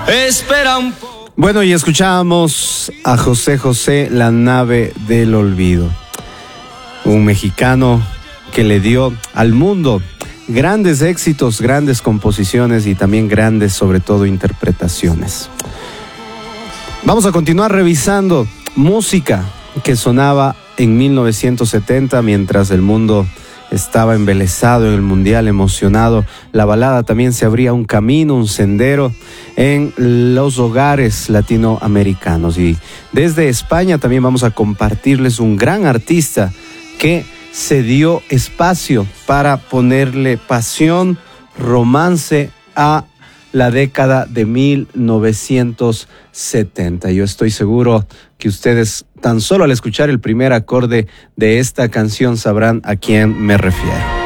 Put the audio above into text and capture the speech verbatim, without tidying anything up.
Espera un poco. Bueno, y escuchábamos a José José, La nave del olvido. Un mexicano que le dio al mundo grandes éxitos, grandes composiciones y también grandes, sobre todo, interpretaciones. Vamos a continuar revisando música que sonaba en mil novecientos setenta mientras el mundo estaba embelesado en el mundial, emocionado. La balada también se abría un camino, un sendero en los hogares latinoamericanos. Y desde España también vamos a compartirles un gran artista que se dio espacio para ponerle pasión, romance a la década de mil novecientos setenta. Yo estoy seguro que ustedes, tan solo al escuchar el primer acorde de esta canción, sabrán a quién me refiero.